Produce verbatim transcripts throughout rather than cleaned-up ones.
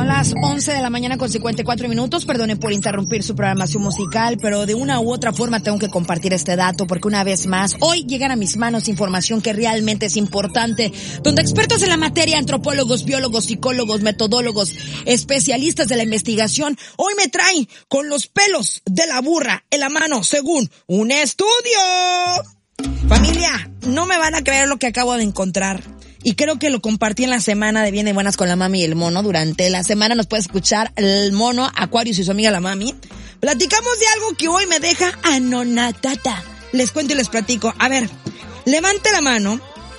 Son las once de la mañana con cincuenta y cuatro minutos. Perdone por interrumpir su programación musical, pero de una u otra forma tengo que compartir este dato porque una vez más, hoy llegan a mis manos información que realmente es importante, donde expertos en la materia, antropólogos, biólogos, psicólogos, metodólogos, especialistas de la investigación, hoy me traen con los pelos de la burra en la mano, según un estudio. Familia, no me van a creer lo que acabo de encontrar. Y creo que lo compartí en la semana de Bien de Buenas con la Mami y el Mono. Durante la semana nos puede escuchar el Mono, Aquarius y su amiga la Mami. Platicamos de algo que hoy me deja anonadada. Les cuento y les platico. A ver, levante la mano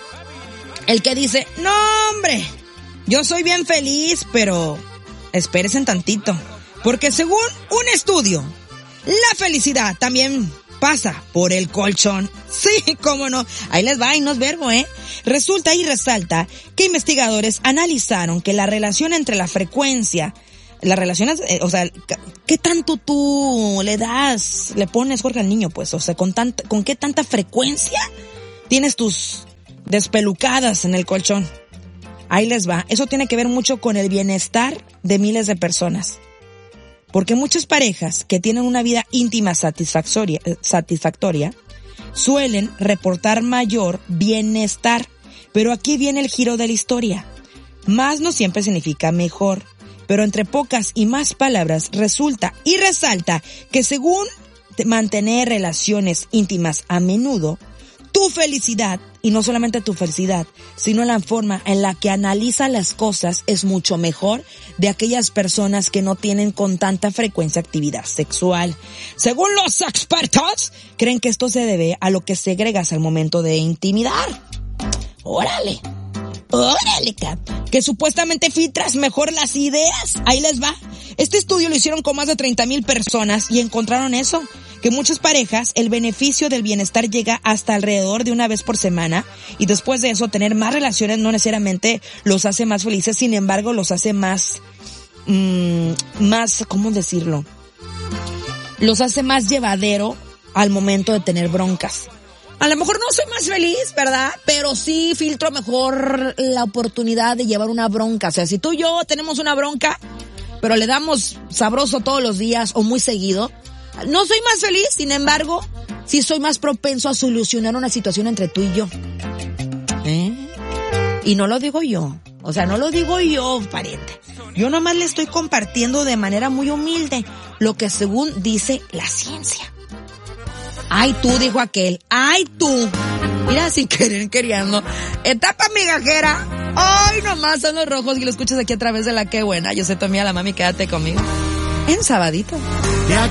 el que dice, no hombre, yo soy bien feliz, pero espérense tantito. Porque según un estudio, la felicidad también pasa por el colchón. Sí, cómo no. Ahí les va y no es verbo, ¿eh? Resulta y resalta que investigadores analizaron que la relación entre la frecuencia, la relación, eh, o sea, ¿qué tanto tú le das, le pones, Jorge, al niño, pues? O sea, ¿con, tant- con qué tanta frecuencia tienes tus despelucadas en el colchón? Ahí les va. Eso tiene que ver mucho con el bienestar de miles de personas. Porque muchas parejas que tienen una vida íntima satisfactoria, satisfactoria suelen reportar mayor bienestar. Pero aquí viene el giro de la historia. Más no siempre significa mejor. Pero entre pocas y más palabras resulta y resalta que según mantener relaciones íntimas a menudo, tu felicidad, y no solamente tu felicidad, sino la forma en la que analiza las cosas es mucho mejor de aquellas personas que no tienen con tanta frecuencia actividad sexual. Según los expertos, creen que esto se debe a lo que segregas al momento de intimidar. ¡Órale! ¡Órale, cap! Que supuestamente filtras mejor las ideas. Ahí les va. Este estudio lo hicieron con más de treinta mil personas y encontraron eso, que muchas parejas el beneficio del bienestar llega hasta alrededor de una vez por semana y después de eso tener más relaciones no necesariamente los hace más felices, sin embargo los hace más, mmm, más, ¿cómo decirlo? Los hace más llevadero al momento de tener broncas. A lo mejor no soy más feliz, ¿verdad? Pero sí filtro mejor la oportunidad de llevar una bronca. O sea, si tú y yo tenemos una bronca, pero le damos sabroso todos los días o muy seguido, no soy más feliz, sin embargo, sí soy más propenso a solucionar una situación entre tú y yo. ¿Eh? Y no lo digo yo. O sea, no lo digo yo, pariente. Yo nomás le estoy compartiendo de manera muy humilde lo que según dice la ciencia. Ay, tú, dijo aquel. Ay, tú. Mira, sin querer, queriendo. Etapa migajera. Ay, nomás son los rojos y lo escuchas aquí a través de la Qué Buena. Yo soy tu amiga la Mami, quédate conmigo. En sabadito.